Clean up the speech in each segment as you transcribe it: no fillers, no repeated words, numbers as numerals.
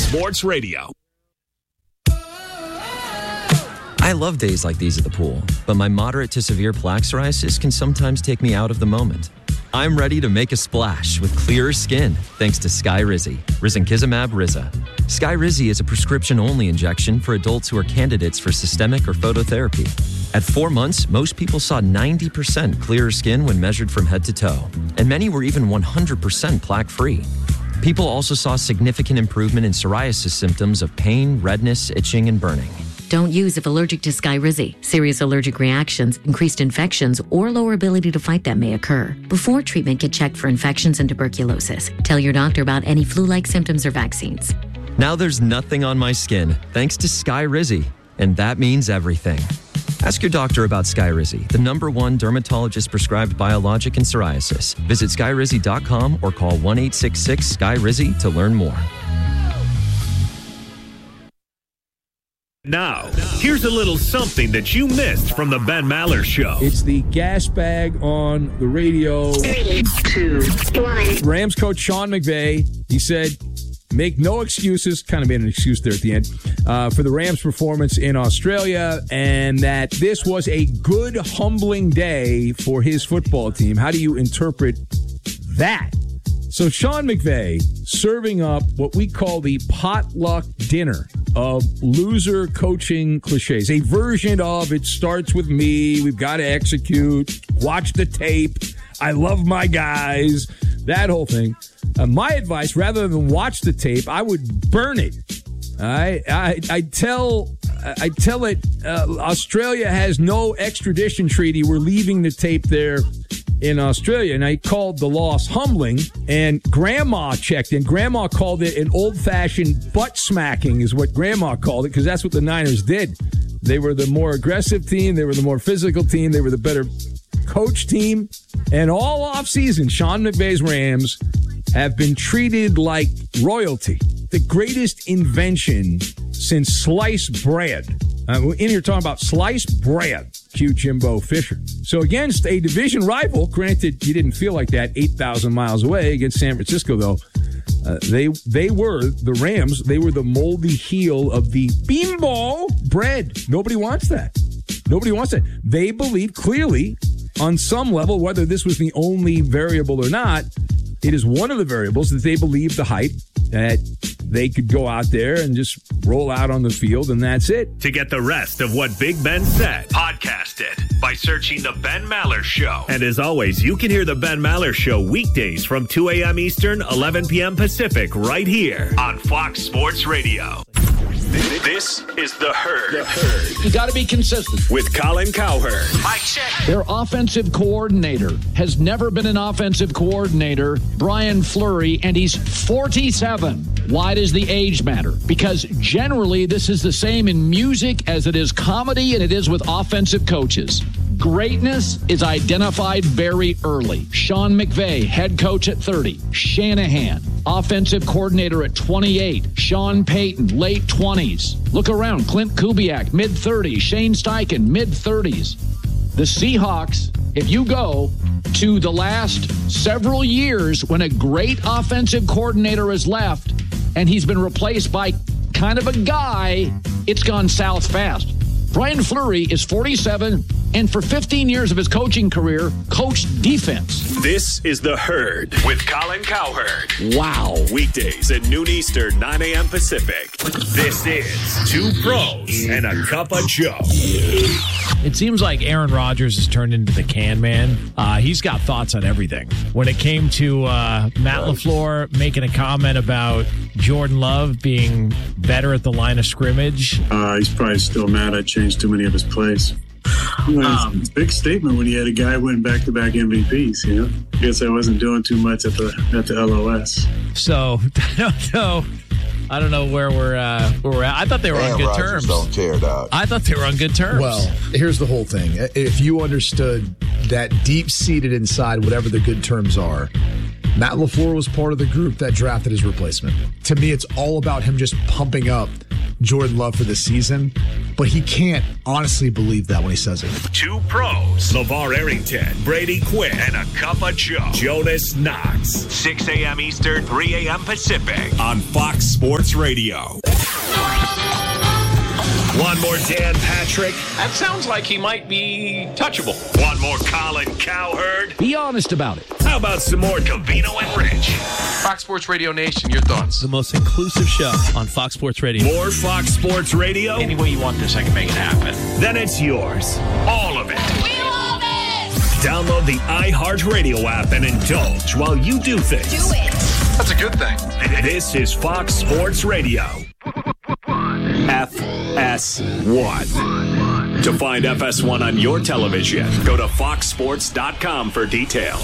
Sports Radio. I love days like these at the pool, but my moderate to severe plaque psoriasis can sometimes take me out of the moment. I'm ready to make a splash with clearer skin thanks to Skyrizi, risankizumab Riza. Skyrizi is a prescription-only injection for adults who are candidates for systemic or phototherapy. At 4 months, most people saw 90% clearer skin when measured from head to toe, and many were even 100% plaque-free. People also saw significant improvement in psoriasis symptoms of pain, redness, itching, and burning. Don't use if allergic to Skyrizi. Serious allergic reactions, increased infections, or lower ability to fight them may occur. Before treatment, get checked for infections and tuberculosis. Tell your doctor about any flu-like symptoms or vaccines. Now there's nothing on my skin thanks to Skyrizi, and that means everything. Ask your doctor about Skyrizi, the #1 dermatologist-prescribed biologic in psoriasis. Visit Skyrizi.com or call 1-866-SKY-RIZI to learn more. Now, here's a little something that you missed from the Ben Maller Show. It's the gas bag on the radio. 3, 2, 1. Rams coach Sean McVay, he said, make no excuses, kind of made an excuse there at the end, for the Rams' performance in Australia, and that this was a good, humbling day for his football team. How do you interpret that? So Sean McVay serving up what we call the potluck dinner of loser coaching cliches, a version of it starts with me, we've got to execute, watch the tape, I love my guys, that whole thing. My advice, rather than watch the tape, I would burn it. I tell it Australia has no extradition treaty. We're leaving the tape there in Australia. And I called the loss humbling, and Grandma checked in. Grandma called it an old-fashioned butt smacking is what Grandma called it, because that's what the Niners did. They were the more aggressive team. They were the more physical team. They were the better coach team. And all offseason, Sean McVay's Rams have been treated like royalty. The greatest invention since sliced bread. We're in here talking about sliced bread. Cue Jimbo Fisher. So against a division rival, granted you didn't feel like that 8,000 miles away against San Francisco, though, they were, the Rams, they were the moldy heel of the bimbo bread. Nobody wants that. Nobody wants that. They believe clearly on some level, whether this was the only variable or not, it is one of the variables that they believe the hype that they could go out there and just roll out on the field, and that's it. To get the rest of what Big Ben said, podcast it by searching The Ben Maller Show. And as always, you can hear The Ben Maller Show weekdays from 2 a.m. Eastern, 11 p.m. Pacific, right here on Fox Sports Radio. This is The Herd. The Herd. You got to be consistent. With Colin Cowherd. Mike check. Their offensive coordinator has never been an offensive coordinator, Brian Fleury, and he's 47. Why does the age matter? Because generally this is the same in music as it is comedy and it is with offensive coaches. Greatness is identified very early. Sean McVay, head coach at 30. Shanahan, offensive coordinator at 28. Sean Payton, late 20s. Look around. Clint Kubiak, mid-30s. Shane Steichen, mid-30s. The Seahawks, if you go to the last several years when a great offensive coordinator has left and he's been replaced by kind of a guy, it's gone south fast. Brian Fleury is 47 and for 15 years of his coaching career, coached defense. This is The Herd with Colin Cowherd. Wow. Weekdays at noon Eastern, 9 a.m. Pacific. This is Two Pros and a Cup of Joe. It seems like Aaron Rodgers has turned into the can man. He's got thoughts on everything. When it came to Matt LaFleur making a comment about Jordan Love being better at the line of scrimmage. He's probably still mad I changed too many of his plays. It's a big statement when you had a guy win back-to-back MVPs, you know? I guess I wasn't doing too much at the LOS. So, I don't know where we're at. I thought they were on good terms. Don't care, dog. I thought they were on good terms. Well, here's the whole thing. If you understood that deep-seated inside whatever the good terms are, Matt LaFleur was part of the group that drafted his replacement. To me, it's all about him just pumping up Jordan Love for the season, but he can't honestly believe that when he says it. Two pros, LeVar Arrington, Brady Quinn, and a cup of Joe, Jonas Knox. 6 a.m. Eastern, 3 a.m. Pacific on Fox Sports Radio. One more Dan Patrick. That sounds like he might be touchable. One more Colin Cowherd. Be honest about it. How about some more Covino and Rich? Fox Sports Radio Nation, your thoughts? The most inclusive show on Fox Sports Radio. More Fox Sports Radio? Any way you want this, I can make it happen. Then it's yours. All of it. We love it! Download the iHeartRadio app and indulge while you do things. Do it. That's a good thing. This is Fox Sports Radio. FS1. To find FS1 on your television, go to foxsports.com for details.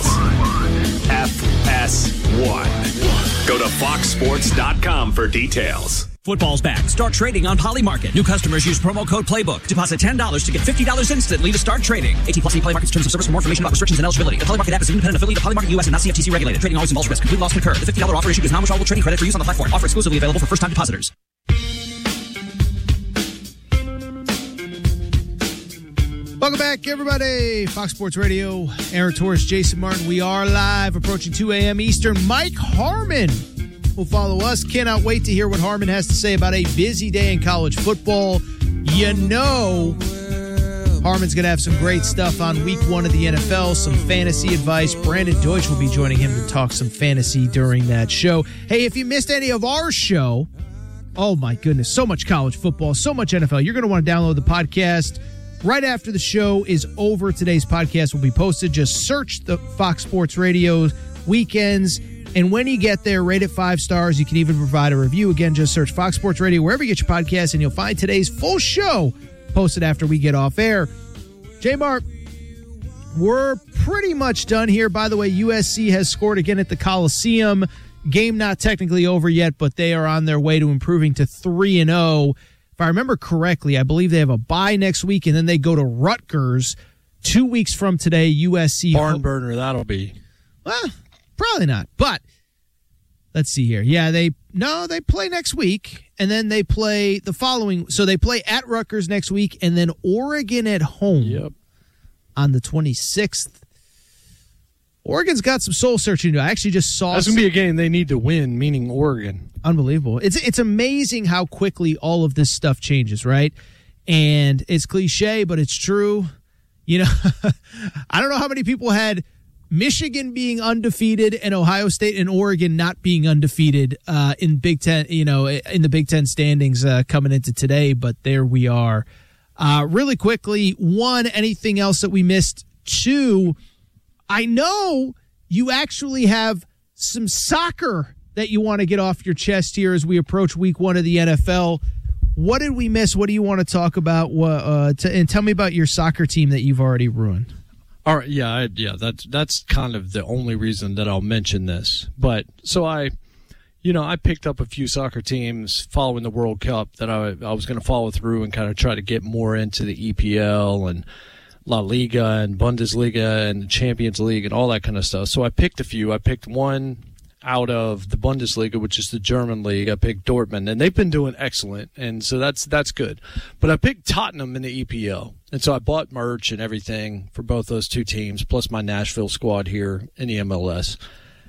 FS1. Go to foxsports.com for details. Football's back. Start trading on Polymarket. New customers use promo code PLAYBOOK. Deposit $10 to get $50 instantly to start trading. 18+ Polymarket's terms of service. For more information about restrictions and eligibility. The Polymarket app is an independent affiliate of Polymarket US and not CFTC regulated. Trading always involves risk. Complete loss can occur. The $50 offer issued is non-withdrawable trading credit for use on the platform. Offer exclusively available for first-time depositors. Welcome back, everybody. Fox Sports Radio, Aaron Torres, Jason Martin. We are live, approaching 2 a.m. Eastern. Mike Harmon will follow us. Cannot wait to hear what Harmon has to say about a busy day in college football. You know, Harmon's going to have some great stuff on week 1 of the NFL, some fantasy advice. Brandon Deutsch will be joining him to talk some fantasy during that show. Hey, if you missed any of our show, oh my goodness, so much college football, so much NFL. You're going to want to download the podcast right after the show is over. Today's podcast will be posted. Just search the Fox Sports Radio weekends. And when you get there, rate it 5 stars. You can even provide a review. Again, just search Fox Sports Radio wherever you get your podcasts, and you'll find today's full show posted after we get off air. J-Mart, we're pretty much done here. By the way, USC has scored again at the Coliseum. Game not technically over yet, but they are on their way to improving to 3-0. If I remember correctly, I believe they have a bye next week, and then they go to Rutgers 2 weeks from today. USC barn burner, that'll be. Well, probably not. But let's see here. Yeah, they play next week, and then they play the following. So they play at Rutgers next week, and then Oregon at home on the 26th. Oregon's got some soul searching to do. I actually just saw. That's going to be a game they need to win, meaning Oregon. Unbelievable. It's amazing how quickly all of this stuff changes, right? And it's cliche, but it's true. You know, I don't know how many people had Michigan being undefeated and Ohio State and Oregon not being undefeated in Big Ten, you know, in the Big Ten standings coming into today, but there we are. Really quickly, 1, anything else that we missed? 2, I know you actually have some soccer that you want to get off your chest here as we approach week 1 of the NFL. What did we miss? What do you want to talk about? And tell me about your soccer team that you've already ruined. All right, that's kind of the only reason that I'll mention this. But so I picked up a few soccer teams following the World Cup that I was going to follow through and kind of try to get more into the EPL and La Liga and Bundesliga and the Champions League and all that kind of stuff. So I picked a few. I picked one out of the Bundesliga, which is the German league. I picked Dortmund, and they've been doing excellent, and so that's good. But I picked Tottenham in the EPL, and so I bought merch and everything for both those two teams, plus my Nashville squad here in the MLS.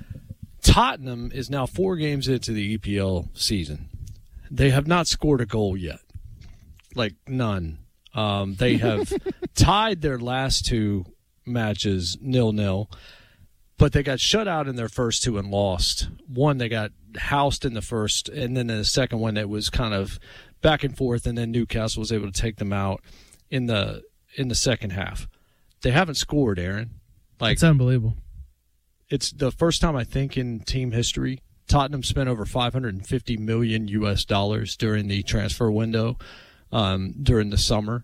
Tottenham is now 4 games into the EPL season. They have not scored a goal yet, like none. They have tied their last 2 matches 0-0. But they got shut out in their first 2 and lost. One, they got housed in the first, and then in the second one, it was kind of back and forth, and then Newcastle was able to take them out in the second half. They haven't scored, Aaron. It's unbelievable. It's the first time, I think, in team history. Tottenham spent over $550 million during the transfer window during the summer,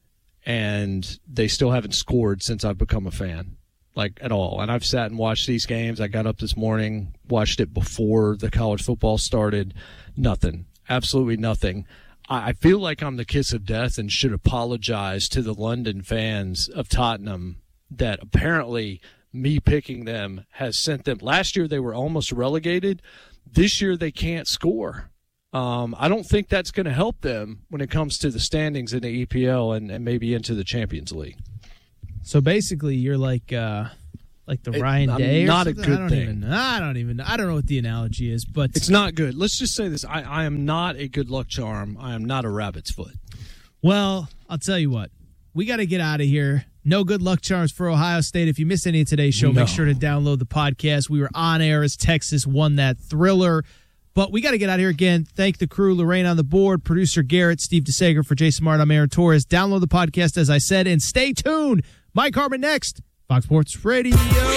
and they still haven't scored since I've become a fan. At all. And I've sat and watched these games. I got up this morning, watched it before the college football started. Nothing. Absolutely nothing. I feel like I'm the kiss of death and should apologize to the London fans of Tottenham that apparently me picking them has sent them. Last year they were almost relegated. This year they can't score. I don't think that's going to help them when it comes to the standings in the EPL and maybe into the Champions League. So basically, you're like the Ryan Day. Not or a good thing. I don't know what the analogy is, but it's not good. Let's just say this: I am not a good luck charm. I am not a rabbit's foot. Well, I'll tell you what. We got to get out of here. No good luck charms for Ohio State. If you missed any of today's show, make sure to download the podcast. We were on air as Texas won that thriller. But we got to get out of here again. Thank the crew, Lorraine on the board, producer Garrett, Steve DeSager, for Jason Martin. I'm Aaron Torres. Download the podcast, as I said, and stay tuned. Mike Harmon next. Fox Sports Radio.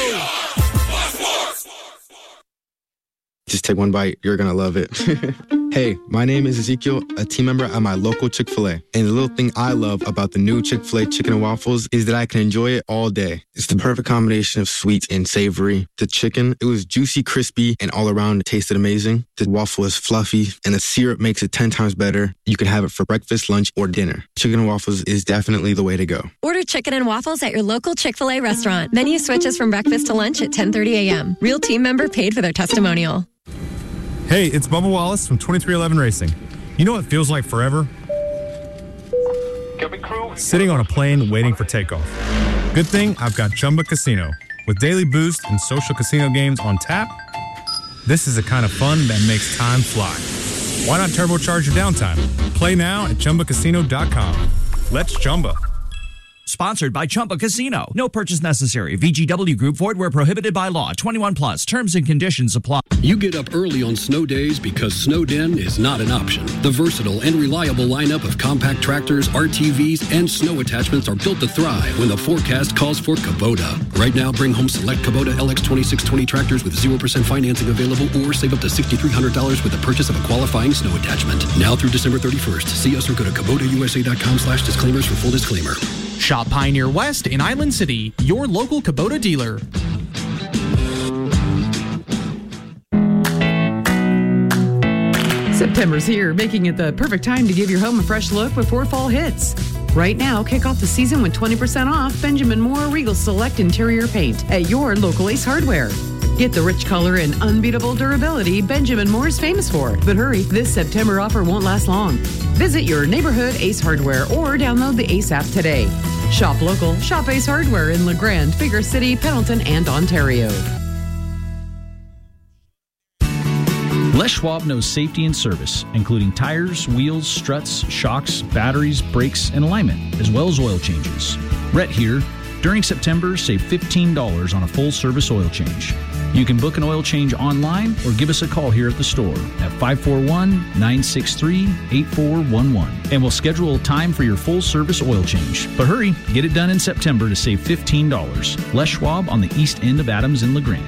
Just take one bite. You're going to love it. Hey, my name is Ezekiel, a team member at my local Chick-fil-A. And the little thing I love about the new Chick-fil-A chicken and waffles is that I can enjoy it all day. It's the perfect combination of sweet and savory. The chicken, it was juicy, crispy, and all around it tasted amazing. The waffle is fluffy, and the syrup makes it 10 times better. You can have it for breakfast, lunch, or dinner. Chicken and waffles is definitely the way to go. Order chicken and waffles at your local Chick-fil-A restaurant. Menu switches from breakfast to lunch at 10:30 a.m. Real team member paid for their testimonial. Hey, it's Bubba Wallace from 2311 Racing. You know what feels like forever? Sitting on a plane waiting for takeoff. Good thing I've got Chumba Casino. With daily boost and social casino games on tap, this is the kind of fun that makes time fly. Why not turbocharge your downtime? Play now at ChumbaCasino.com. Let's Chumba. Sponsored by Chumba Casino. No purchase necessary. VGW Group. Void where prohibited by law. 21 plus. Terms and conditions apply. You get up early on snow days because Snowden is not an option. The versatile and reliable lineup of compact tractors, RTVs, and snow attachments are built to thrive when the forecast calls for Kubota. Right now, bring home select Kubota LX2620 tractors with 0% financing available, or save up to $6,300 with the purchase of a qualifying snow attachment. Now through December 31st. See us or go to KubotaUSA.com/disclaimers for full disclaimer. Shop Pioneer West in Island City, your local Kubota dealer. September's here, making it the perfect time to give your home a fresh look before fall hits. Right now, kick off the season with 20% off Benjamin Moore Regal Select Interior Paint at your local Ace Hardware. Get the rich color and unbeatable durability Benjamin Moore is famous for. But hurry, this September offer won't last long. Visit your neighborhood Ace Hardware or download the Ace app today. Shop local, shop Ace Hardware in LeGrand, Bigger City, Pendleton, and Ontario. Les Schwab knows safety and service, including tires, wheels, struts, shocks, batteries, brakes, and alignment, as well as oil changes. Rhett here. During September, save $15 on a full-service oil change. You can book an oil change online or give us a call here at the store at 541-963-8411. And we'll schedule a time for your full-service oil change. But hurry, get it done in September to save $15. Les Schwab on the east end of Adams in LeGrand.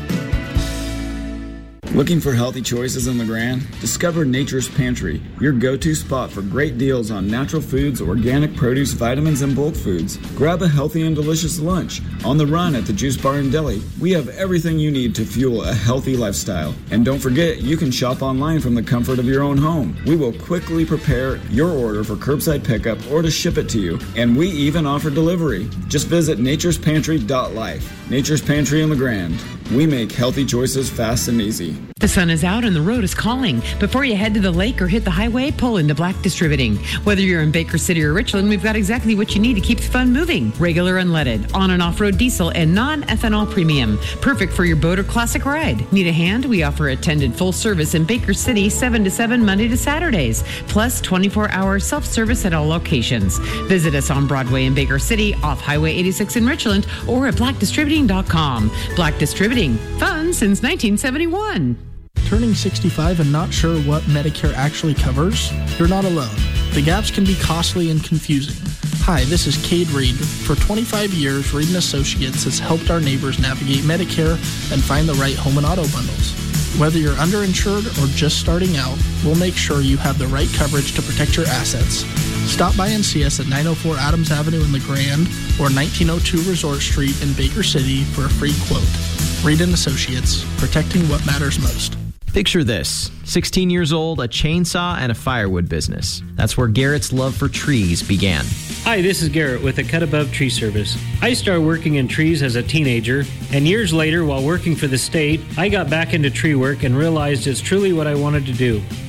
Looking for healthy choices in LeGrand? Discover Nature's Pantry, your go-to spot for great deals on natural foods, organic produce, vitamins, and bulk foods. Grab a healthy and delicious lunch. On the run at the Juice Bar and Deli, we have everything you need to fuel a healthy lifestyle. And don't forget, you can shop online from the comfort of your own home. We will quickly prepare your order for curbside pickup or to ship it to you. And we even offer delivery. Just visit naturespantry.life. Nature's Pantry in LeGrand. We make healthy choices fast and easy. The sun is out and the road is calling. Before you head to the lake or hit the highway, pull into Black Distributing. Whether you're in Baker City or Richland, we've got exactly what you need to keep the fun moving. Regular unleaded, on and off-road diesel, and non-ethanol premium. Perfect for your boat or classic ride. Need a hand? We offer attended full service in Baker City 7 to 7 Monday to Saturdays, plus 24-hour self-service at all locations. Visit us on Broadway in Baker City, off Highway 86 in Richland, or at blackdistributing.com. Black Distributing, fun since 1971. Turning 65 and not sure what Medicare actually covers? You're not alone. The gaps can be costly and confusing. Hi, this is Cade Reed. For 25 years, Reed & Associates has helped our neighbors navigate Medicare and find the right home and auto bundles. Whether you're underinsured or just starting out, we'll make sure you have the right coverage to protect your assets. Stop by and see us at 904 Adams Avenue in LeGrand or 1902 Resort Street in Baker City for a free quote. Reed & Associates, protecting what matters most. Picture this, 16 years old, a chainsaw, and a firewood business. That's where Garrett's love for trees began. Hi, this is Garrett with the Cut Above Tree Service. I started working in trees as a teenager, and years later, while working for the state, I got back into tree work and realized it's truly what I wanted to do.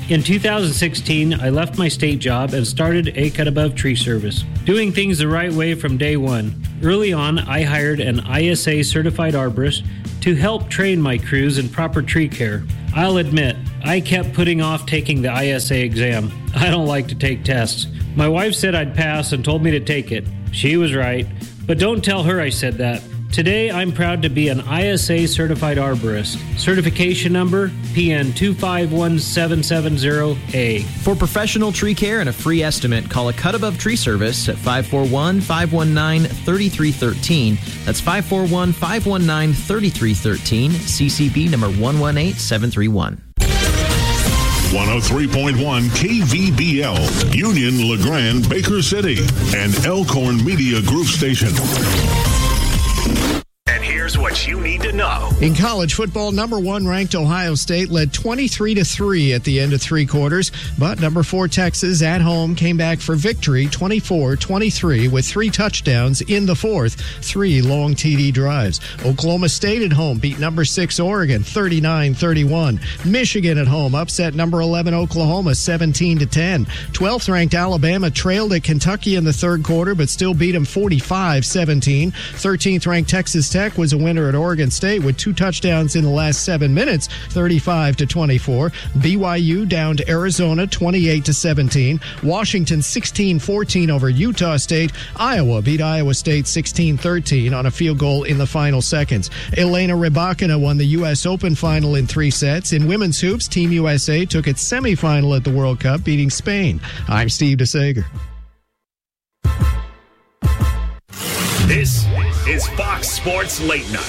In 2016, I left my state job and started A Cut Above Tree Service, doing things the right way from day one. Early on, I hired an ISA certified arborist to help train my crews in proper tree care. I'll admit, I kept putting off taking the ISA exam. I don't like to take tests. My wife said I'd pass and told me to take it. She was right, but don't tell her I said that. Today, I'm proud to be an ISA certified arborist. Certification number PN 251770A. For professional tree care and a free estimate, call a Cut Above Tree Service at 541-519-3313. That's 541-519-3313. CCB number 118731. 103.1 KVBL, Union, LeGrand, Baker City, and Elkhorn Media Group Station. And here's what you need to know. In college football, number 1 ranked Ohio State led 23-3 at the end of 3 quarters, but number 4 Texas at home came back for victory 24-23 with 3 touchdowns in the 4th, 3 long TD drives. Oklahoma State at home beat number 6 Oregon 39-31. Michigan at home upset number 11 Oklahoma 17-10. 12th ranked Alabama trailed at Kentucky in the 3rd quarter but still beat them 45-17. 13th ranked Texas Tech was a winner at Oregon State with 2 touchdowns in the last 7 minutes, 35-24. BYU downed Arizona 28-17. Washington 16-14 over Utah State. Iowa beat Iowa State 16-13 on a field goal in the final seconds. Elena Rybakina won the U.S. Open final in 3 sets. In women's hoops, Team USA took its semifinal at the World Cup, beating Spain. I'm Steve DeSager. This is Fox Sports Late Night.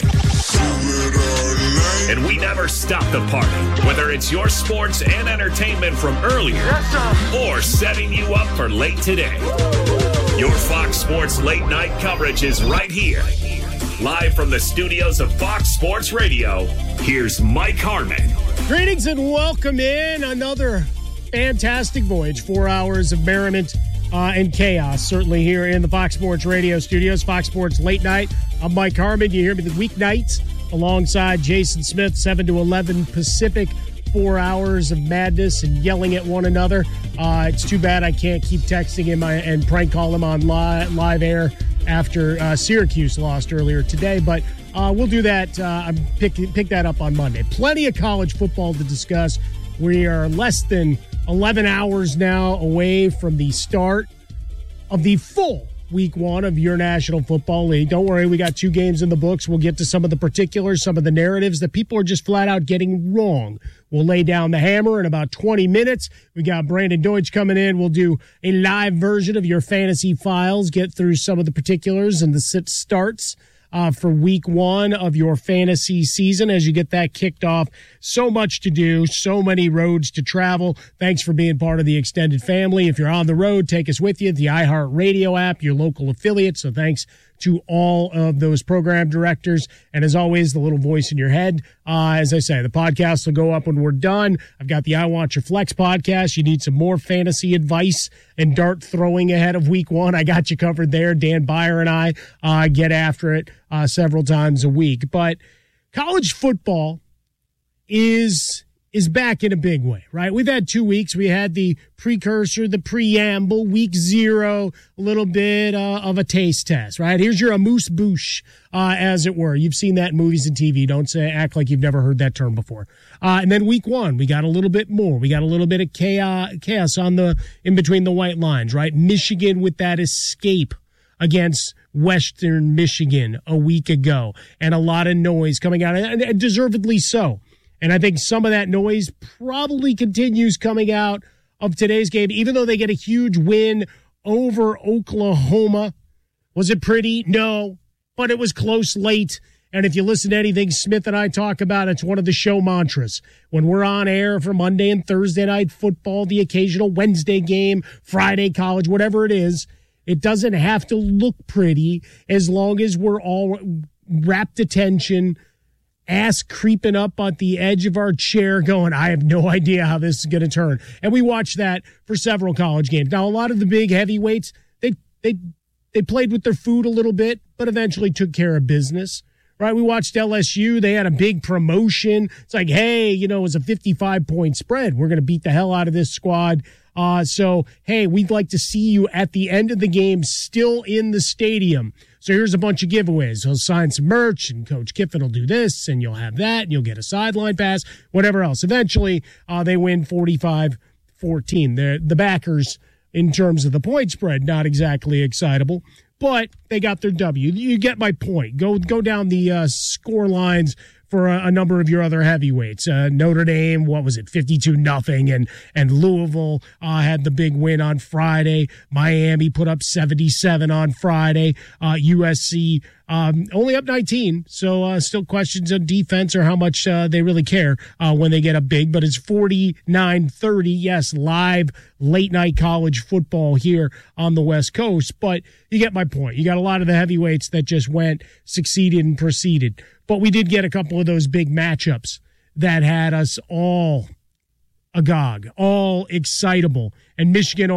And we never stop the party, whether it's your sports and entertainment from earlier or setting you up for late today. Your Fox Sports Late Night coverage is right here. Live from the studios of Fox Sports Radio, here's Mike Harmon. Greetings and welcome in another fantastic voyage, 4 hours of merriment and chaos, certainly here in the Fox Sports Radio studios. Fox Sports Late Night. I'm Mike Harmon. You hear me the weeknights alongside Jason Smith, 7 to 11 Pacific. 4 hours of madness and yelling at one another. It's too bad I can't keep texting him and prank call him on live air after Syracuse lost earlier today, but we'll do that. Pick that up on Monday. Plenty of college football to discuss. We are less than 11 hours now away from the start of the full Week 1 of your National Football League. Don't worry, we got 2 games in the books. We'll get to some of the particulars, some of the narratives that people are just flat out getting wrong. We'll lay down the hammer in about 20 minutes. We got Brandon Deutsch coming in. We'll do a live version of your fantasy files, get through some of the particulars and the starts for Week 1 of your fantasy season as you get that kicked off. So much to do, so many roads to travel. Thanks for being part of the extended family. If you're on the road, take us with you. The iHeartRadio app, your local affiliate. So thanks to all of those program directors. And as always, the little voice in your head. As I say, the podcast will go up when we're done. I've got the I Want Your Flex podcast. You need some more fantasy advice and dart throwing ahead of Week 1. I got you covered there. Dan Beyer and I get after it several times a week. But college football is back in a big way, right? We've had 2 weeks. We had the precursor, the preamble, week 0, a little bit of a taste test, right? Here's your amuse-bouche, as it were. You've seen that in movies and TV. Don't act like you've never heard that term before. And then week 1, we got a little bit more. We got a little bit of chaos in between the white lines, right? Michigan with that escape against Western Michigan a week ago, and a lot of noise coming out, and deservedly so. And I think some of that noise probably continues coming out of today's game, even though they get a huge win over Oklahoma. Was it pretty? No, but it was close late. And if you listen to anything Smith and I talk about, it's one of the show mantras. When we're on air for Monday and Thursday night football, the occasional Wednesday game, Friday college, whatever it is, it doesn't have to look pretty as long as we're all rapt attention, ass creeping up on the edge of our chair going, I have no idea how this is going to turn. And we watched that for several college games. Now, a lot of the big heavyweights, they played with their food a little bit, but eventually took care of business, right? We watched LSU. They had a big promotion. It's like, hey, it was a 55-point spread. We're going to beat the hell out of this squad. So, hey, we'd like to see you at the end of the game still in the stadium. So here's a bunch of giveaways. He'll sign some merch, and Coach Kiffin will do this, and you'll have that, and you'll get a sideline pass, whatever else. Eventually, they win 45-14. The backers, in terms of the point spread, not exactly excitable, but they got their W. You get my point. Go down the score lines for a number of your other heavyweights. Notre Dame, 52-0, and Louisville had the big win on Friday. Miami put up 77 on Friday. USC only up 19, so still questions on defense or how much they really care when they get up big, but it's 49-30. Yes, live late-night college football here on the West Coast, but you get my point. You got a lot of the heavyweights that just went, succeeded, and proceeded. But we did get a couple of those big matchups that had us all agog, all excitable. And Michigan,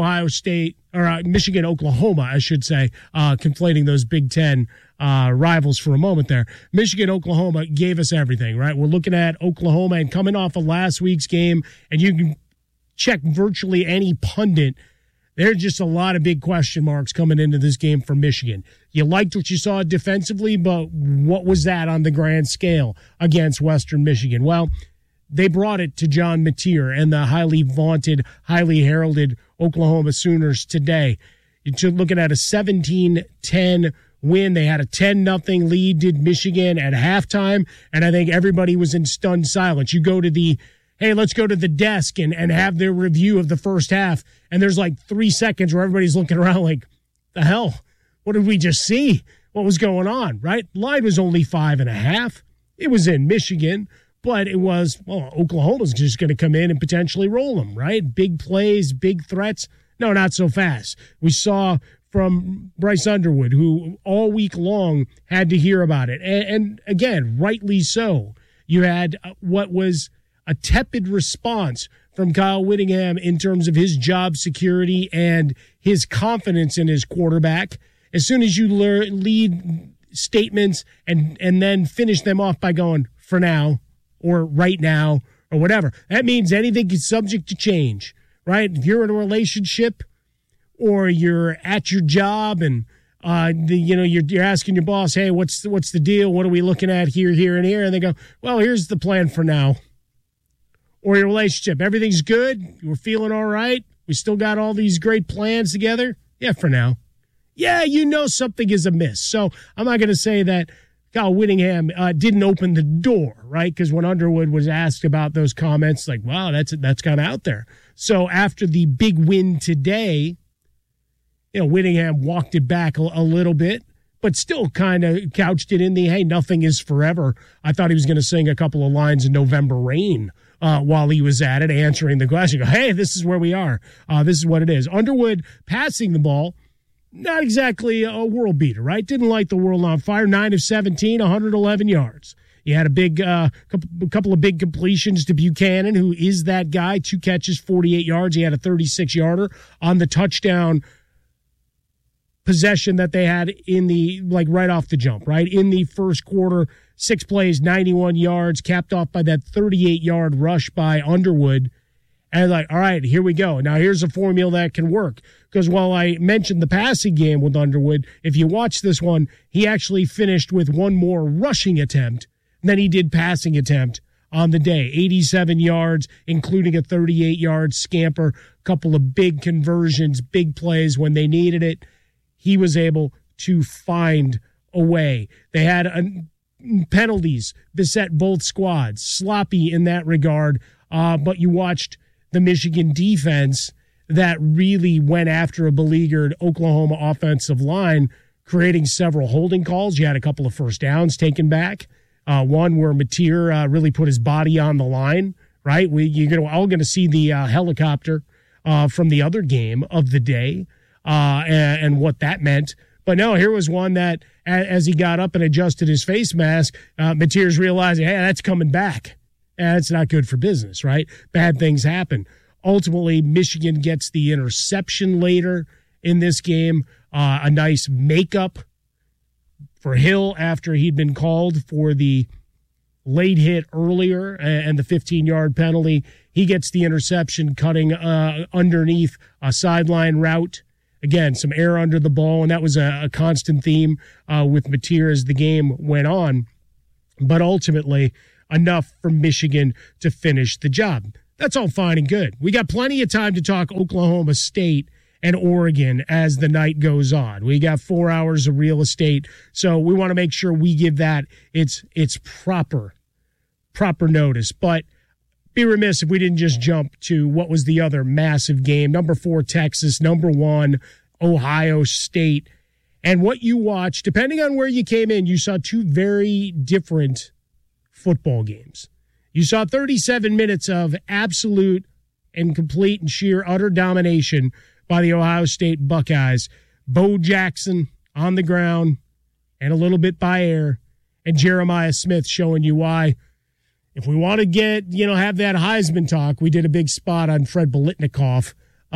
Oklahoma, I should say, conflating those Big Ten rivals for a moment there. Michigan, Oklahoma gave us everything, right? We're looking at Oklahoma and coming off of last week's game, and you can check virtually any pundit. There's just a lot of big question marks coming into this game for Michigan. You liked what you saw defensively, but what was that on the grand scale against Western Michigan? Well, they brought it to John Mateer and the highly vaunted, highly heralded Oklahoma Sooners today. You're looking at a 17-10 win. They had a 10-0 lead, did Michigan at halftime, and I think everybody was in stunned silence. You go to let's go to the desk and have their review of the first half, and there's like 3 seconds where everybody's looking around like, the hell? What did we just see? What was going on, right? Line was only 5.5. It was in Michigan, but it was, Oklahoma's just going to come in and potentially roll them, right? Big plays, big threats. No, not so fast. We saw from Bryce Underwood, who all week long had to hear about it. And again, rightly so. You had what was a tepid response from Kyle Whittingham in terms of his job security and his confidence in his quarterback. As soon as you lead statements and then finish them off by going, for now, or right now, or whatever, that means anything is subject to change, right? If you're in a relationship or you're at your job and you're asking your boss, hey, what's the deal? What are we looking at here, and here? And they go, well, here's the plan for now. Or your relationship, everything's good. We're feeling all right. We still got all these great plans together. Yeah, for now. Yeah, something is amiss. So I'm not going to say that Kyle Whittingham didn't open the door, right? Because when Underwood was asked about those comments, like, wow, that's kind of out there. So after the big win today, Whittingham walked it back a little bit, but still kind of couched it in the, hey, nothing is forever. I thought he was going to sing a couple of lines in November Rain while he was at it, answering the question. Go, hey, this is where we are. This is what it is. Underwood passing the ball, not exactly a world beater, right? Didn't light the world on fire. 9 of 17, 111 yards. He had a big couple of big completions to Buchanan, who is that guy. 2 catches, 48 yards. He had a 36-yarder on the touchdown possession that they had in the, right off the jump, right? In the first quarter, 6 plays, 91 yards, capped off by that 38-yard rush by Underwood. And all right, here we go. Now here's a formula that can work. Because while I mentioned the passing game with Underwood, if you watch this one, he actually finished with one more rushing attempt than he did passing attempt on the day. 87 yards, including a 38-yard scamper, a couple of big conversions, big plays when they needed it. He was able to find a way. They had penalties beset both squads, sloppy in that regard, but you watched the Michigan defense that really went after a beleaguered Oklahoma offensive line, creating several holding calls. You had a couple of first downs taken back. One where Mateer really put his body on the line, right? You're all going to see the helicopter from the other game of the day and what that meant. But no, here was one that as he got up and adjusted his face mask, Mateer's realizing, hey, that's coming back. That's not good for business, right? Bad things happen. Ultimately, Michigan gets the interception later in this game, a nice makeup for Hill after he'd been called for the late hit earlier and the 15-yard penalty. He gets the interception cutting underneath a sideline route. Again, some air under the ball, and that was a constant theme with Mateer as the game went on. But ultimately, enough for Michigan to finish the job. That's all fine and good. We got plenty of time to talk Oklahoma State and Oregon as the night goes on. We got 4 hours of real estate, so we want to make sure we give that its proper notice. But be remiss if we didn't just jump to what was the other massive game. Number 4, Texas. Number 1, Ohio State. And what you watched, depending on where you came in, you saw two very different football games. You saw 37 minutes of absolute and complete and sheer utter domination by the Ohio State Buckeyes. Bo Jackson on the ground and a little bit by air, and Jeremiah Smith showing you why. If we want to have that Heisman talk, we did a big spot on Fred Biletnikoff.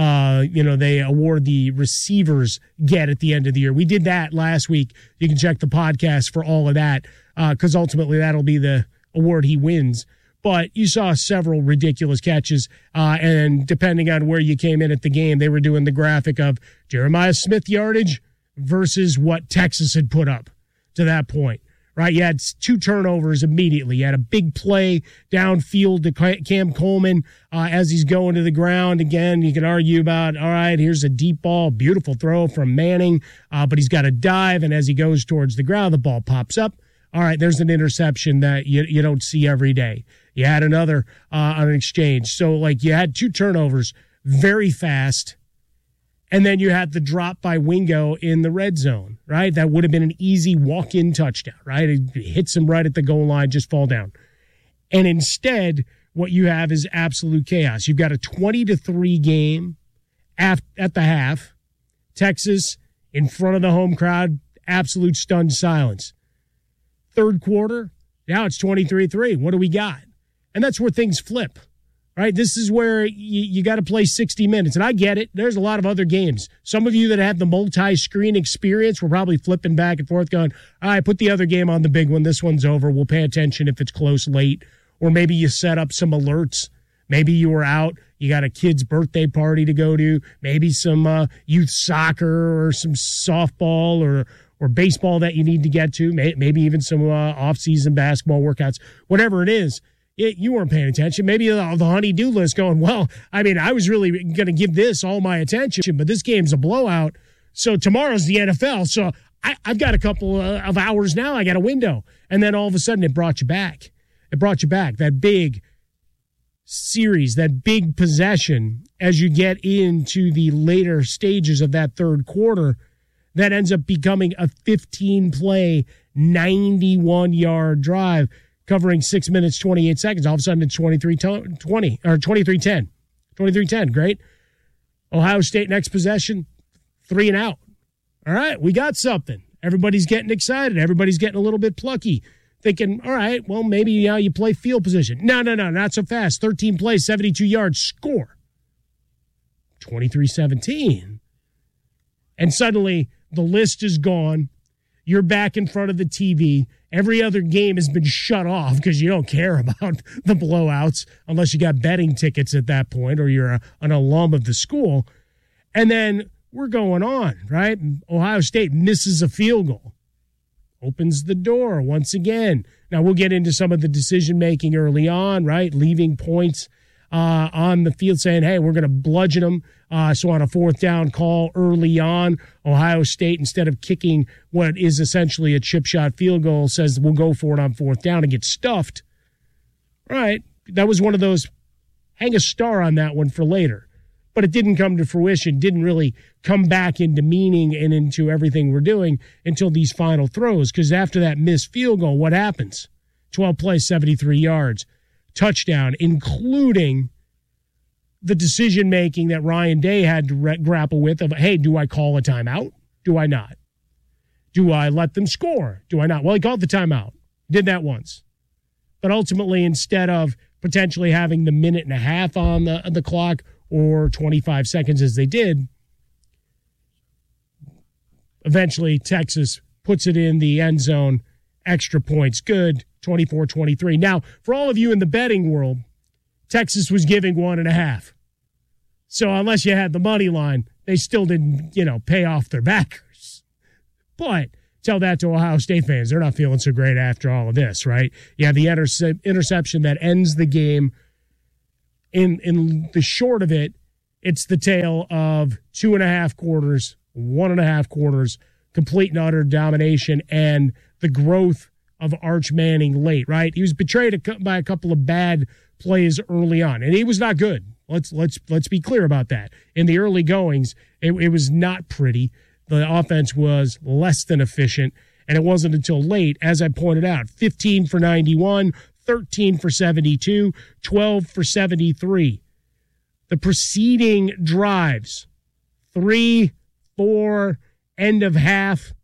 They award the receivers get at the end of the year. We did that last week. You can check the podcast for all of that because ultimately that'll be the award he wins. But you saw several ridiculous catches, and depending on where you came in at the game, they were doing the graphic of Jeremiah Smith yardage versus what Texas had put up to that point. Right, you had 2 turnovers immediately. You had a big play downfield to Cam Coleman as he's going to the ground. Again, you can argue about, all right, here's a deep ball, beautiful throw from Manning, but he's got to dive, and as he goes towards the ground, the ball pops up. All right, there's an interception that you don't see every day. You had another on an exchange. So, you had 2 turnovers very fast, and then you had the drop by Wingo in the red zone, right? That would have been an easy walk-in touchdown, right? It hits him right at the goal line, just fall down. And instead, what you have is absolute chaos. You've got a 20-3 game at the half. Texas in front of the home crowd, absolute stunned silence. Third quarter, now it's 23-3. What do we got? And that's where things flip. Right, this is where you got to play 60 minutes. And I get it. There's a lot of other games. Some of you that have the multi-screen experience were probably flipping back and forth going, all right, put the other game on the big one. This one's over. We'll pay attention if it's close late. Or maybe you set up some alerts. Maybe you were out. You got a kid's birthday party to go to. Maybe some youth soccer or some softball or baseball that you need to get to. Maybe even some off-season basketball workouts. Whatever it is. You weren't paying attention. Maybe the honey-do list going, well, I was really going to give this all my attention, but this game's a blowout. So tomorrow's the NFL. So I've got a couple of hours now. I got a window. And then all of a sudden it brought you back. It brought you back. That big series, that big possession as you get into the later stages of that third quarter, that ends up becoming a 15-play, 91-yard drive. Covering 6 minutes, 28 seconds. All of a sudden, it's 23-20 or 23-10. 23-10, great. Ohio State next possession, 3 and out. All right, we got something. Everybody's getting excited. Everybody's getting a little bit plucky, thinking, all right, well, maybe you play field position. No, not so fast. 13 plays, 72 yards, score. 23-17. And suddenly, the list is gone. You're back in front of the TV. Every other game has been shut off because you don't care about the blowouts unless you got betting tickets at that point or you're an alum of the school. And then we're going on, right? Ohio State misses a field goal. Opens the door once again. Now, we'll get into some of the decision-making early on, right? Leaving points on the field saying, hey, we're going to bludgeon them. So on a 4th down call early on, Ohio State, instead of kicking what is essentially a chip shot field goal, says we'll go for it on 4th down and get stuffed. All right, that was one of those, hang a star on that one for later. But it didn't come to fruition, didn't really come back into meaning and into everything we're doing until these final throws. Because after that missed field goal, what happens? 12 plays, 73 yards. Touchdown, including the decision-making that Ryan Day had to grapple with of, hey, do I call a timeout? Do I not? Do I let them score? Do I not? Well, he called the timeout. Did that once. But ultimately, instead of potentially having the minute and a half on the clock or 25 seconds as they did, eventually Texas puts it in the end zone, extra points. Good, 24-23. Now, for all of you in the betting world, Texas was giving 1.5. So unless you had the money line, they still didn't, pay off their backers. But tell that to Ohio State fans. They're not feeling so great after all of this, right? You have the interception that ends the game. In the short of it, it's the tale of 2.5 quarters, 1.5 quarters, complete and utter domination, and the growth of Arch Manning late, right? He was betrayed by a couple of bad plays early on, and he was not good. Let's be clear about that. In the early goings, it was not pretty. The offense was less than efficient, and it wasn't until late, as I pointed out, 15 for 91, 13 for 72, 12 for 73. The preceding drives, 3, 4, end of half,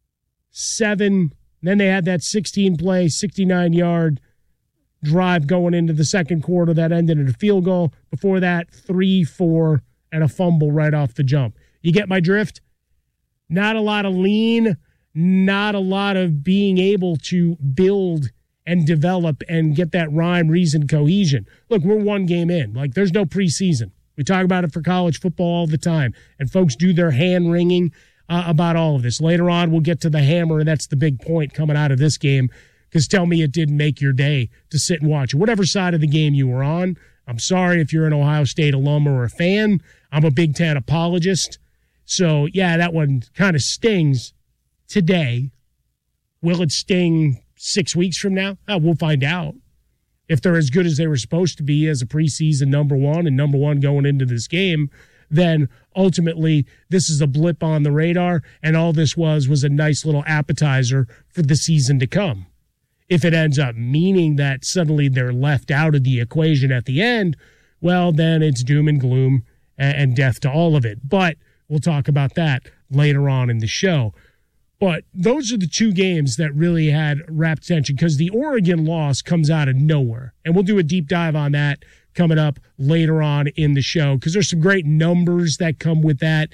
7. Then they had that 16-play, 69-yard drive going into the second quarter that ended in a field goal. Before that, 3, 4, and a fumble right off the jump. You get my drift? Not a lot of lean, not a lot of being able to build and develop and get that rhyme, reason, cohesion. Look, we're one game in. There's no preseason. We talk about it for college football all the time, and folks do their hand-wringing about all of this. Later on, we'll get to the hammer, and that's the big point coming out of this game, because tell me it didn't make your day to sit and watch it. Whatever side of the game you were on, I'm sorry if you're an Ohio State alum or a fan. I'm a Big Ten apologist. So, yeah, that one kind of stings today. Will it sting 6 weeks from now? We'll find out. If they're as good as they were supposed to be as a preseason number one going into this game, then ultimately this is a blip on the radar, and all this was a nice little appetizer for the season to come. If it ends up meaning that suddenly they're left out of the equation at the end, well, then it's doom and gloom and death to all of it. But we'll talk about that later on in the show. But those are the two games that really had rapt attention, because the Oregon loss comes out of nowhere. And we'll do a deep dive on that coming up later on in the show, because there's some great numbers that come with that.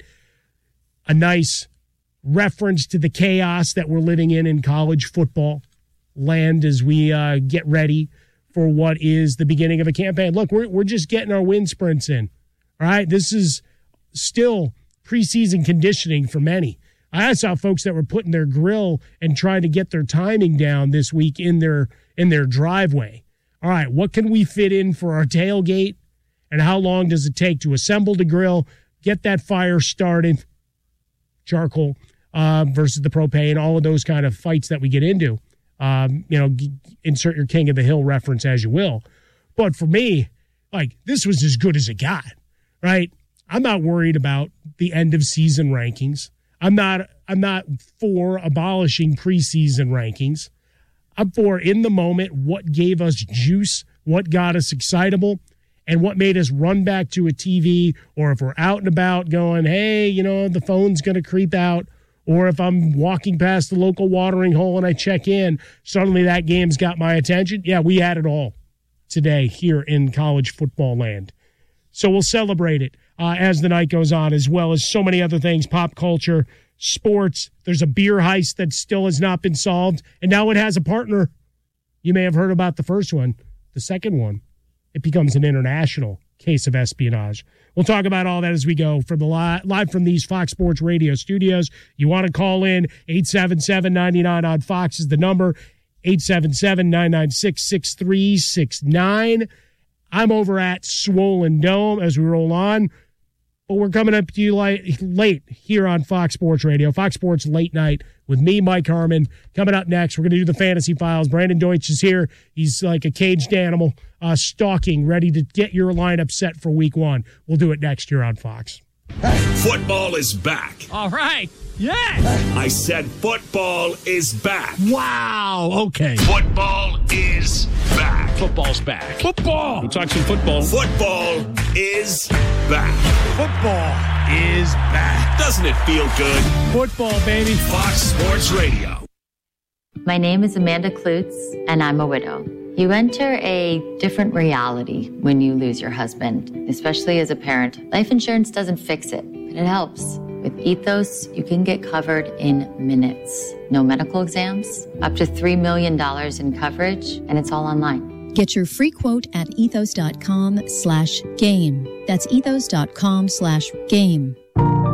A nice reference to the chaos that we're living in college football land as we get ready for what is the beginning of a campaign. Look, we're just getting our wind sprints in. All right, this is still preseason conditioning for many. I saw folks that were putting their grill and trying to get their timing down this week in their driveway. All right, what can we fit in for our tailgate, and how long does it take to assemble the grill, get that fire started, charcoal versus the propane, all of those kind of fights that we get into. Insert your King of the Hill reference as you will. But for me, this was as good as it got, right? I'm not worried about the end of season rankings. I'm not for abolishing preseason rankings. I'm for, in the moment, what gave us juice, what got us excitable, and what made us run back to a TV, or if we're out and about going, hey, the phone's going to creep out, or if I'm walking past the local watering hole and I check in, suddenly that game's got my attention. Yeah, we had it all today here in college football land. So we'll celebrate it as the night goes on, as well as so many other things, pop culture, sports. There's a beer heist that still has not been solved, and now it has a partner. You may have heard about the first one. The second one, it becomes an international case of espionage. We'll talk about all that as we go from the live from these Fox Sports Radio studios. You want to call in, 877-99 on Fox is the number, 877-996-6369. I'm over at Swollen Dome as we roll on. But we're coming up to you late here on Fox Sports Radio. Fox Sports Late Night with me, Mike Harmon. Coming up next, we're going to do the Fantasy Files. Brandon Deutsch is here. He's like a caged animal, stalking, ready to get your lineup set for week one. We'll do it next year on Fox. Football is back. All right. Yes. I said football is back. Wow. Okay. Football is back. Football's back. Football. We'll talk some football. Football is back. Football is back. Doesn't it feel good? Football, baby. Fox Sports Radio. My name is Amanda Klutz, and I'm a widow. You enter a different reality when you lose your husband, especially as a parent. Life insurance doesn't fix it, but it helps. With Ethos, you can get covered in minutes. No medical exams, up to $3 million in coverage, and it's all online. Get your free quote at ethos.com/game. That's ethos.com/game.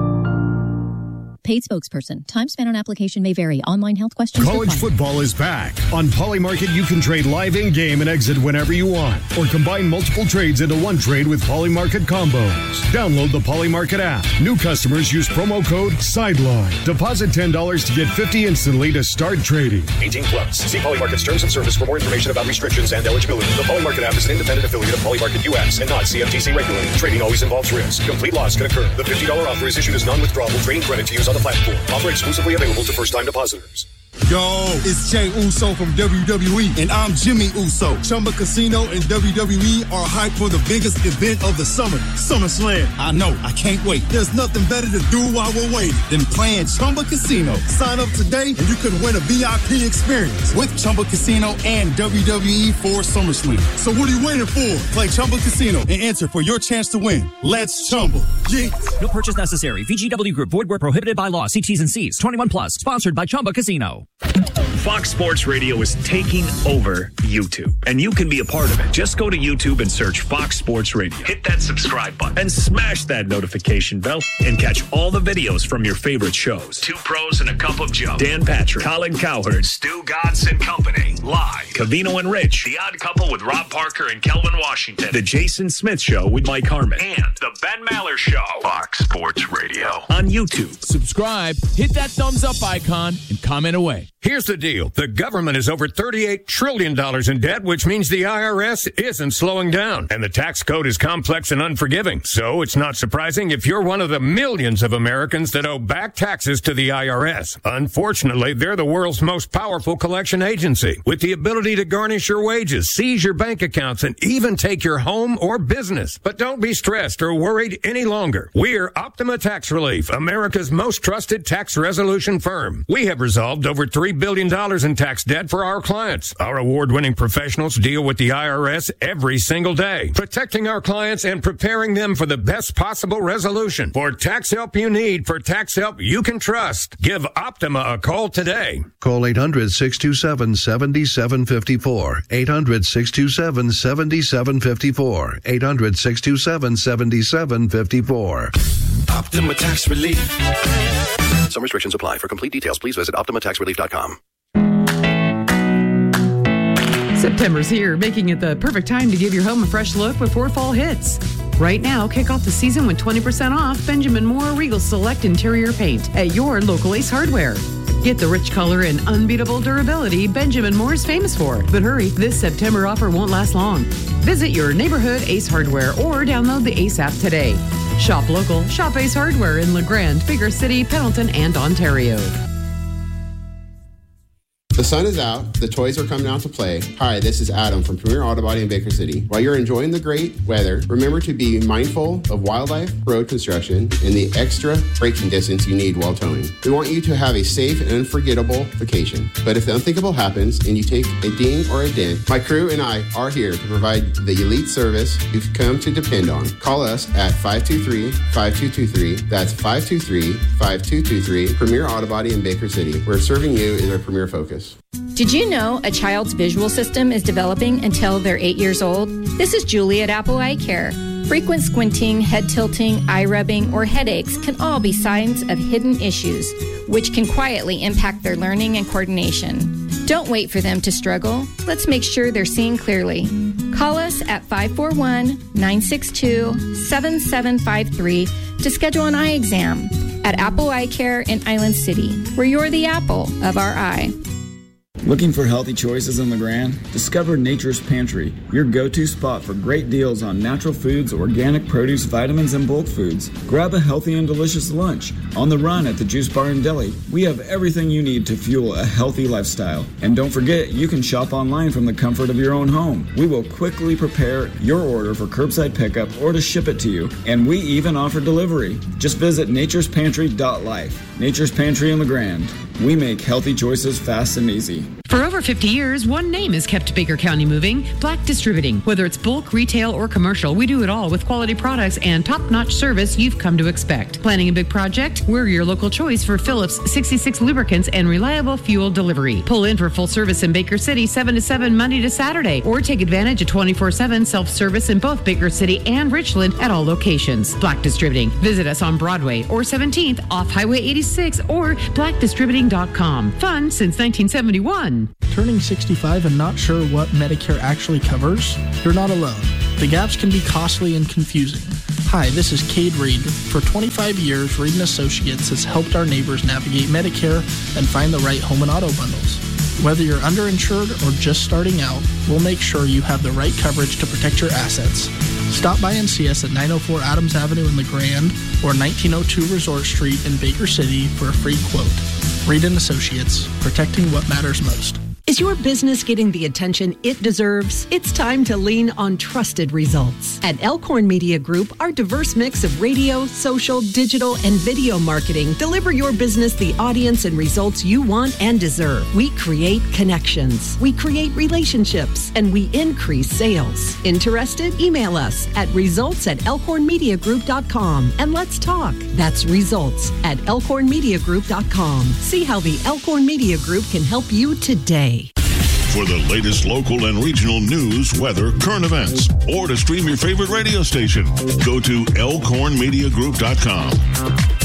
Paid spokesperson. Time spent on application may vary. Online health questions College required. football is back. On Polymarket, you can trade live in-game and exit whenever you want, or combine multiple trades into one trade with Polymarket combos. Download the Polymarket app. New customers use promo code SIDELINE. Deposit $10 to get $50 instantly to start trading. 18 plus. See Polymarket's terms of service for more information about restrictions and eligibility. The Polymarket app is an independent affiliate of Polymarket US and not CFTC regulated. Trading always involves risk. Complete loss can occur. The $50 offer is issued as non-withdrawable trading credit to use on the platform. Offer exclusively available to first-time depositors. Yo, it's Jay Uso from WWE, and I'm Jimmy Uso. Chumba Casino and WWE are hyped for the biggest event of the summer, SummerSlam. I know, I can't wait. There's nothing better to do while we're waiting than playing Chumba Casino. Sign up today, and you could win a VIP experience with Chumba Casino and WWE for SummerSlam. So what are you waiting for? Play Chumba Casino and enter for your chance to win. Let's Chumba. Yeah. No purchase necessary. VGW Group. Void where prohibited by law. See T's and C's. 21 plus. Sponsored by Chumba Casino. Fox Sports Radio is taking over YouTube, and you can be a part of it. Just go to YouTube and search Fox Sports Radio. Hit that subscribe button and smash that notification bell and catch all the videos from your favorite shows. Two Pros and a Cup of Joe. Dan Patrick, Colin Cowherd, Stu Godson and Company. Live. Covino and Rich. The Odd Couple with Rob Parker and Kelvin Washington. The Jason Smith Show with Mike Harmon. And The Ben Maller Show. Fox Sports Radio. On YouTube. Subscribe, hit that thumbs up icon, and comment away. Here's the deal. The government is over $38 trillion in debt, which means the IRS isn't slowing down. And the tax code is complex and unforgiving. So it's not surprising if you're one of the millions of Americans that owe back taxes to the IRS. Unfortunately, they're the world's most powerful collection agency, with the ability to garnish your wages, seize your bank accounts, and even take your home or business. But don't be stressed or worried any longer. We're Optima Tax Relief, America's most trusted tax resolution firm. We have resolved over $3 billion in tax debt for our clients. Our award-winning professionals deal with the IRS every single day, protecting our clients and preparing them for the best possible resolution. For tax help you need, for tax help you can trust, give Optima a call today. Call 800-627-7754. 800-627-7754. 800-627-7754. Optima Tax Relief. Some restrictions apply. For complete details, please visit OptimaTaxRelief.com. September's here, making it the perfect time to give your home a fresh look before fall hits. Right now, kick off the season with 20% off Benjamin Moore Regal Select Interior Paint at your local Ace Hardware. Get the rich color and unbeatable durability Benjamin Moore is famous for. But hurry, this September offer won't last long. Visit your neighborhood Ace Hardware or download the Ace app today. Shop local, shop Ace Hardware in LeGrand, Bigger City, Pendleton, and Ontario. The sun is out. The toys are coming out to play. Hi, this is Adam from Premier Auto Body in Baker City. While you're enjoying the great weather, remember to be mindful of wildlife, road construction, and the extra braking distance you need while towing. We want you to have a safe and unforgettable vacation. But if the unthinkable happens and you take a ding or a dent, my crew and I are here to provide the elite service you've come to depend on. Call us at 523-5223. That's 523-5223. Premier Auto Body in Baker City, where serving you is our premier focus. Did you know a child's visual system is developing until they're 8 years old? This is Julie at Apple Eye Care. Frequent squinting, head tilting, eye rubbing, or headaches can all be signs of hidden issues, which can quietly impact their learning and coordination. Don't wait for them to struggle. Let's make sure they're seeing clearly. Call us at 541-962-7753 to schedule an eye exam at Apple Eye Care in Island City, where you're the apple of our eye. Looking for healthy choices in LeGrand? Discover Nature's Pantry, your go-to spot for great deals on natural foods, organic produce, vitamins, and bulk foods. Grab a healthy and delicious lunch. On the run at the Juice Bar and Deli, we have everything you need to fuel a healthy lifestyle. And don't forget, you can shop online from the comfort of your own home. We will quickly prepare your order for curbside pickup or to ship it to you. And we even offer delivery. Just visit naturespantry.life. Nature's Pantry in LeGrand. We make healthy choices fast and easy. For over 50 years, one name has kept Baker County moving, Black Distributing. Whether it's bulk, retail, or commercial, we do it all with quality products and top-notch service you've come to expect. Planning a big project? We're your local choice for Phillips 66 lubricants and reliable fuel delivery. Pull in for full service in Baker City 7 to 7 Monday to Saturday, or take advantage of 24/7 self-service in both Baker City and Richland at all locations. Black Distributing. Visit us on Broadway or 17th off Highway 86 or blackdistributing.com. Fun since 1971. Turning 65 and not sure what Medicare actually covers? You're not alone. The gaps can be costly and confusing. Hi, this is Cade Reed. For 25 years, Reed & Associates has helped our neighbors navigate Medicare and find the right home and auto bundles. Whether you're underinsured or just starting out, we'll make sure you have the right coverage to protect your assets. Stop by and see us at 904 Adams Avenue in LeGrand or 1902 Resort Street in Baker City for a free quote. Reed & Associates, protecting what matters most. Is your business getting the attention it deserves? It's time to lean on trusted results. At Elkhorn Media Group, our diverse mix of radio, social, digital, and video marketing deliver your business the audience and results you want and deserve. We create connections, we create relationships, and we increase sales. Interested? Email us at results@elkhornmediagroup.com and let's talk. That's results@elkhornmediagroup.com. See how the Elkhorn Media Group can help you today. For the latest local and regional news, weather, current events, or to stream your favorite radio station, go to elkhornmediagroup.com.